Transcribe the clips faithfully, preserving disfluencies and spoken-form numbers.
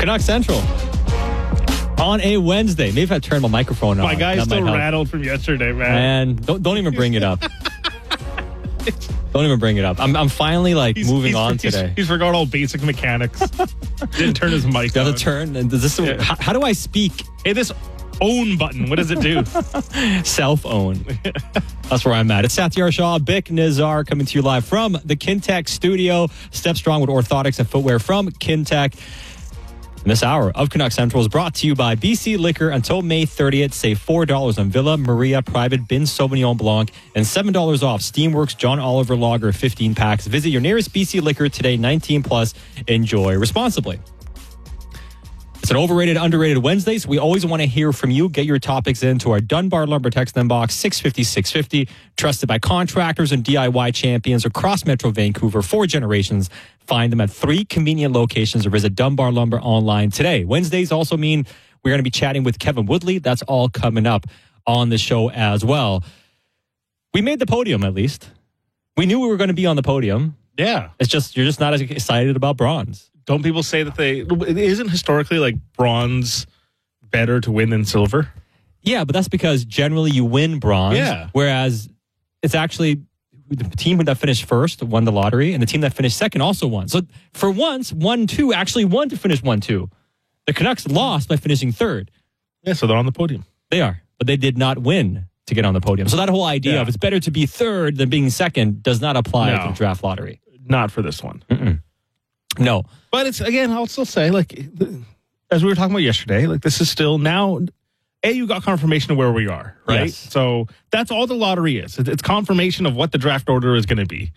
Canuck Central. On a Wednesday. Maybe if I turn my microphone on. My guy's that still might help. rattled from yesterday, man. Man, don't, don't even bring it up. Don't even bring it up. I'm I'm finally like He's, moving he's, on he's, today. He's forgot all basic mechanics. Didn't turn his mic Got on. to turn. And does this, Yeah. how, how do I speak? Hey, this own button, what does it do? Self-own. That's where I'm at. It's Satyar Shah, Bick Nizar coming to you live from the Kintec studio. Step Strong with orthotics and footwear from Kintec. And this hour of Canuck Central is brought to you by B C Liquor. Until May thirtieth, save four dollars on Villa Maria Private Bin Sauvignon Blanc and seven dollars off Steamworks John Oliver Lager fifteen packs. Visit your nearest B C Liquor today, nineteen plus. Enjoy responsibly. It's an overrated, underrated Wednesday, so we always want to hear from you. Get your topics into our Dunbar Lumber text inbox, six fifty, six fifty. Trusted by contractors and D I Y champions across Metro Vancouver for generations. Find them at three convenient locations or visit Dunbar Lumber online today. Wednesdays also mean we're going to be chatting with Kevin Woodley. That's all coming up on the show as well. We made the podium, at least. We knew we were going to be on the podium. Yeah. It's just, you're just not as excited about bronze. Don't people say that they... It isn't historically like bronze better to win than silver? Yeah, but that's because generally you win bronze. Yeah. Whereas it's actually the team that finished first won the lottery, and the team that finished second also won. So for once, one two actually won to finish one two. The Canucks lost by finishing third. Yeah, so they're on the podium. They are, but they did not win to get on the podium. So that whole idea Yeah. of it's better to be third than being second does not apply No. to the draft lottery. Not for this one. Mm-mm. No. But it's, again, I'll still say, like, as we were talking about yesterday, like, this is still now... A, you got confirmation of where we are, right? Yes. So that's all the lottery is. It's confirmation of what the draft order is going to be.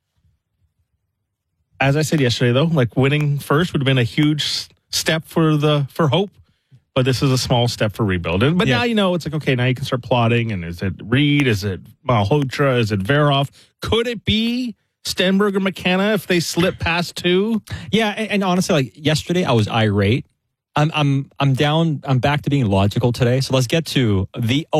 As I said yesterday, though, like winning first would have been a huge step for the for hope, but this is a small step for rebuild. And, but Yeah. now you know it's like, okay, now you can start plotting. And is it Reed? Is it Malhotra? Is it Veroff? Could it be Stenberg or McKenna if they slip past two? Yeah, and, and honestly, like yesterday, I was irate. I'm I'm I'm down. I'm back to being logical today. So let's get to the